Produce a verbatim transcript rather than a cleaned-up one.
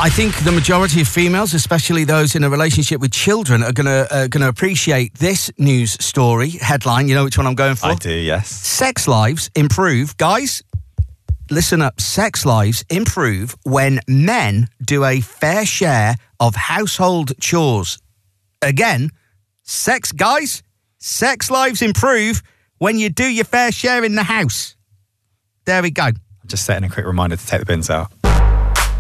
I think the majority of females, especially those in a relationship with children, are going to uh, going to appreciate this news story headline. You know which one I'm going for? I do, yes. Sex lives improve. Guys, listen up. Sex lives improve when men do a fair share of household chores. Again, sex, guys, sex lives improve when you do your fair share in the house. There we go. I'm just setting a quick reminder to take the bins out.